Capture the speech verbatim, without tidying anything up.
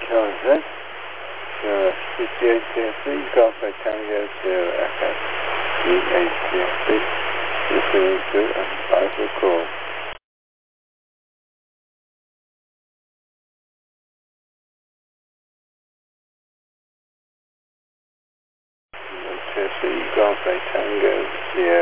Joseph, Sierra fifty-eight T F C, Golf by Tango, Sierra Echo, G eight T F C, listening to a vital call. T F C, Golf by Tango, Sierra